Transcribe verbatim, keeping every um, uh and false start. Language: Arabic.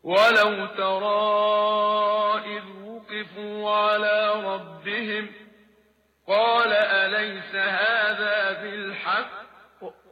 ولو ترى إذ وقفوا على ربهم قال أليس هذا بالحق